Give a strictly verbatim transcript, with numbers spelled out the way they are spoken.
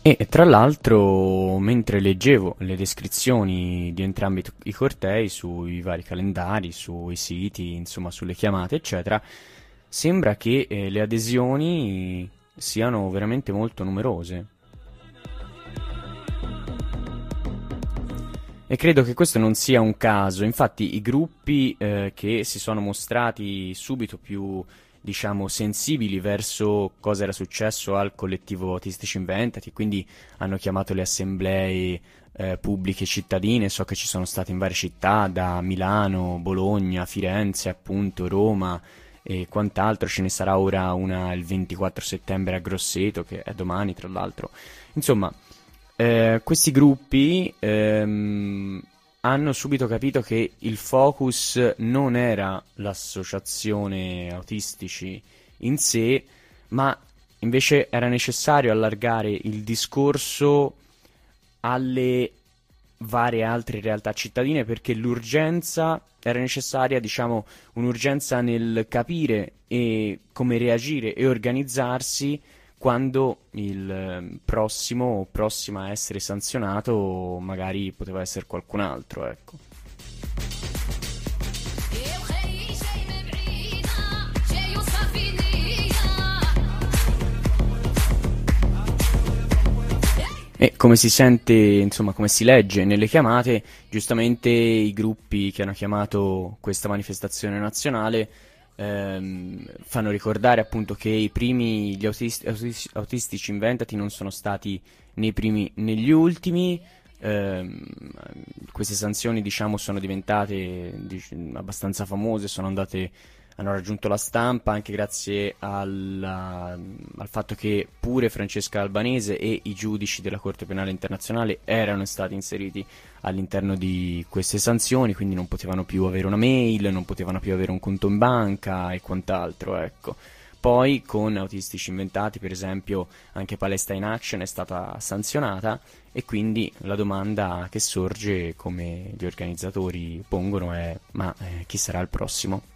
E tra l'altro, mentre leggevo le descrizioni di entrambi t- i cortei sui vari calendari, sui siti, insomma, sulle chiamate, eccetera, sembra che eh, le adesioni siano veramente molto numerose. E credo che questo non sia un caso, infatti i gruppi eh, che si sono mostrati subito più, diciamo, sensibili verso cosa era successo al collettivo Autistici Inventati, quindi hanno chiamato le assemblee eh, pubbliche cittadine, so che ci sono state in varie città, da Milano, Bologna, Firenze, appunto, Roma e quant'altro, ce ne sarà ora una il ventiquattro settembre a Grosseto, che è domani tra l'altro. Insomma, eh, questi gruppi ehm, hanno subito capito che il focus non era l'associazione autistici in sé, ma invece era necessario allargare il discorso alle varie altre realtà cittadine perché l'urgenza era necessaria, diciamo, un'urgenza nel capire e come reagire e organizzarsi quando il eh, prossimo o prossima a essere sanzionato magari poteva essere qualcun altro, ecco. E come si sente, insomma, come si legge nelle chiamate, giustamente i gruppi che hanno chiamato questa manifestazione nazionale ehm, fanno ricordare appunto che i primi, gli autisti, autisti- autistici inventati non sono stati né i primi né gli ultimi. Ehm, queste sanzioni, diciamo, sono diventate dic- abbastanza famose, sono andate hanno raggiunto la stampa anche grazie alla- al fatto che pure Francesca Albanese e i giudici della Corte Penale Internazionale erano stati inseriti all'interno di queste sanzioni, quindi non potevano più avere una mail, non potevano più avere un conto in banca e quant'altro, ecco. Poi con Autistici Inventati, per esempio, anche Palestine Action è stata sanzionata e quindi la domanda che sorge, come gli organizzatori pongono, è: ma eh, chi sarà il prossimo?